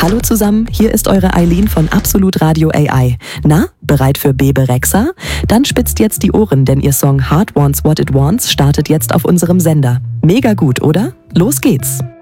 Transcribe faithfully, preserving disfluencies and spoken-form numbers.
Hallo zusammen, hier ist eure Eileen von Absolut Radio A I. Na, bereit für Bebe Rexha? Dann spitzt jetzt die Ohren, denn ihr Song Heart Wants What It Wants startet jetzt auf unserem Sender. Mega gut, oder? Los geht's!